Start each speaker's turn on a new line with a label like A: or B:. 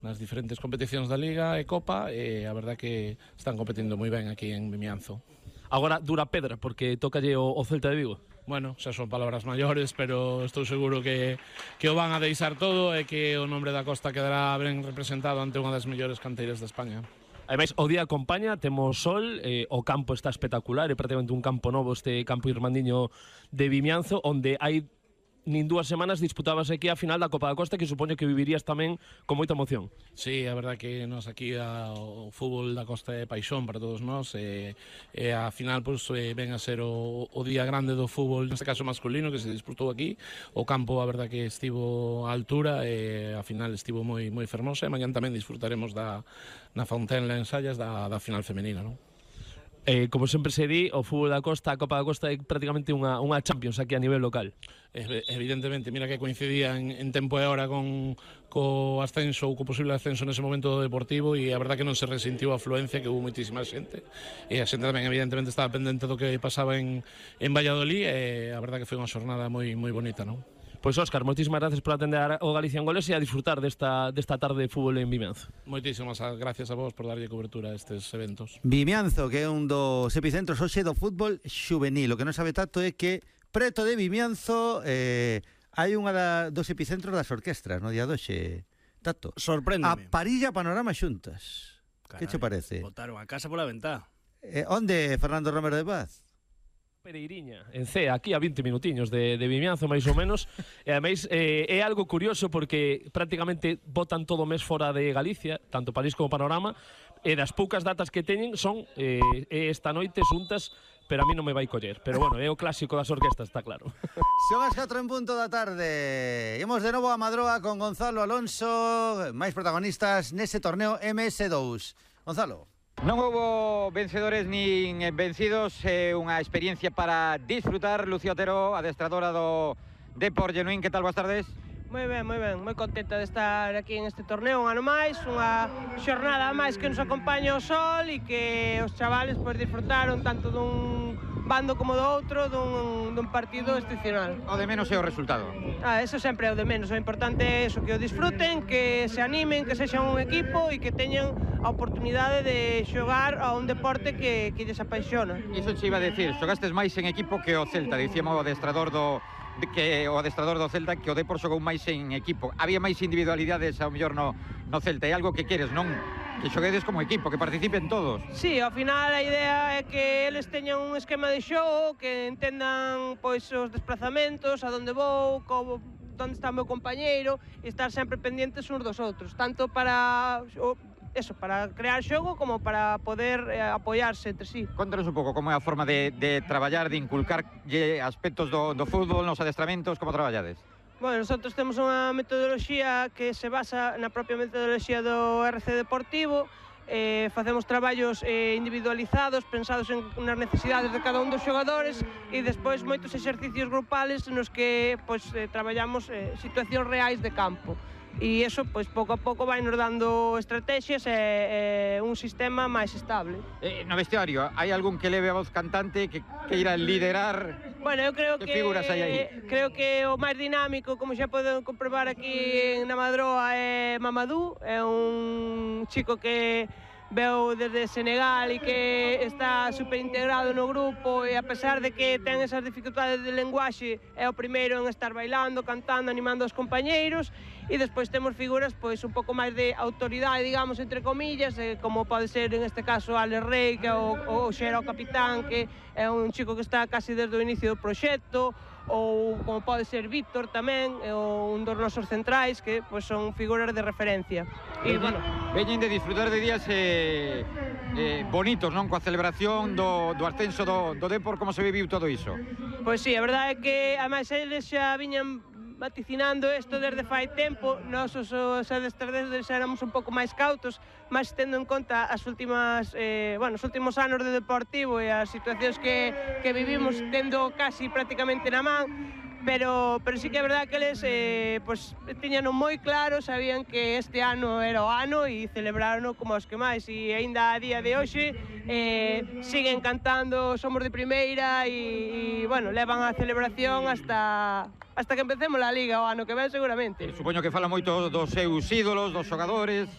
A: nas diferentes competicións da Liga e Copa, e a verdad que están competindo moi ben aquí en Vimianzo.
B: Agora dura pedra, porque tócalle o Celta de Vigo.
A: Bueno, xa son palabras maiores, pero estou seguro que o van a deixar todo e que o nombre da Costa quedará ben representado ante unha das mellores canteiras de España.
B: Ademais, o día acompaña, temos sol, o campo está espectacular, é prácticamente un campo novo este campo irmandiño de Vimianzo, onde hai nin 2 semanas disputábase aquí a final da Copa da Costa, que supoño que vivirías tamén con moita emoción.
A: Sí, a verdad que nos aquí o fútbol da Costa é paixón para todos nós, e a final pues, ven a ser o día grande do fútbol, neste caso masculino, que se disputou aquí. O campo, a verdad que estivo á altura, e a final estivo moi fermosa, e mañán tamén disfrutaremos na Fontenla en Sallas da final femenina, non?
B: Como sempre se di, o fútbol da Costa, a Copa da Costa é prácticamente unha Champions aquí a nivel local.
A: Evidentemente, mira que coincidía en tempo e hora co ascenso ou co posible ascenso nese momento do Deportivo, e a verdad que non se resentiu a afluencia, que hubo moitísima xente, e a xente tamén evidentemente estaba pendente do que pasaba en Valladolid, e a verdad que foi unha xornada moi bonita, non?
B: Pois Óscar, moitísimas gracias por atender o Galicia en Goles e a disfrutar desta tarde de fútbol en Vimianzo.
A: Moitísimas gracias a vos por darlle cobertura a estes eventos.
C: Vimianzo, que é un dos epicentros hoxe do fútbol xuvenil. O que non sabe tanto é que preto de Vimianzo hai unha dos epicentros das orquestras no día doxe. Tato,
D: sorpréndeme.
C: A Parilla Panorama xuntas. Que che parece?
D: Botaron a casa pola ventá.
C: Onde, Fernando Romero de Paz?
B: Pereiriña, en C, aquí a 20 minutiños de Vimianzo, máis ou menos. E ademais é algo curioso porque prácticamente botan todo o mes fora de Galicia, tanto París como Panorama, e das poucas datas que teñen son esta noite xuntas, pero a mí non me vai coller. Pero bueno, é o clásico das orquestas, está claro.
C: Son as 4 en punto da tarde. Imos de novo a Madroa con Gonzalo Alonso, máis protagonistas nese torneo MS2. Gonzalo.
E: Non houbo vencedores nin vencidos, é unha experiencia para disfrutar. Lucía Otero, adestradora do Depor Genuín, que tal, boas tardes?
F: Moi ben, moi contenta de estar aquí en este torneo un ano máis, unha xornada máis que nos acompaña o sol e que os chavales pois disfrutaron tanto dun bando como do outro, dun partido excepcional.
E: O de menos é o resultado.
F: Eso sempre é o de menos, o importante é eso, que o disfruten, que se animen, que sexan un equipo e que teñan a oportunidade de xogar a un deporte que lles apaixona.
E: Iso che iba a decir, xogastes máis en equipo que o Celta, dicíamos o adestrador do Celta, que o Depor xogou máis en equipo. Había máis individualidades ao mellor no Celta, é algo que queres, non? Que xoguedes como equipo, que participen todos.
F: Sí, ao final a idea é que eles teñan un esquema de xogo, que entendan pois os desplazamentos, a donde vou, onde está o meu compañeiro, e estar sempre pendientes uns dos outros, tanto para para crear xogo como para poder apoiarse entre sí.
E: Contanos un pouco como é a forma de traballar, de inculcarlle aspectos do fútbol nos adestramentos, como traballades?
F: Bueno, nosotros temos unha metodoloxía que se basa na propia metodoloxía do RC Deportivo. Facemos traballos individualizados, pensados nas necesidades de cada un dos xogadores, e despois moitos exercicios grupales nos que traballamos situacións reais de campo. E iso, pouco a pouco, vai nos dando estrategias e un sistema máis estable.
E: No vestiario, hai algún que leve a voz cantante, que queira liderar?
F: Bueno, eu creo
E: que figuras hai aí?
F: Creo que o máis dinámico, como xa poden comprobar aquí na Madroa, é Mamadou. É un chico que veu desde Senegal e que está super integrado no grupo, e a pesar de que ten esas dificultades de lenguaxe, é o primeiro en estar bailando, cantando, animando aos compañeiros. E despois temos figuras un pouco máis de autoridade, digamos, entre comillas, como pode ser en este caso Alex Rey, que é o xera o capitán, que é un chico que está casi desde o inicio do proxecto, ou como pode ser Víctor tamén, un dos nosos centrais, que son figuras de referencia. E, bueno,
E: veñen de disfrutar de días bonitos, non? Coa celebración do ascenso do Depor, como se viviu todo iso?
F: Pois sí, a verdade é que, ademais, eles xa viñan vaticinando isto desde fai tempo. Nós os adestradores éramos un pouco máis cautos, máis tendo en conta os últimos anos de Deportivo e as situacións que vivimos tendo casi prácticamente na man. Pero sí que é verdade que eles tiñan moi claro, sabían que este ano era o ano e celebraron como os que máis, e aínda a día de hoxe siguen cantando Somos de Primeira e levan a celebración hasta que empecemos a Liga o ano que ven seguramente.
E: Supoño que fala moito dos seus ídolos, dos xogadores.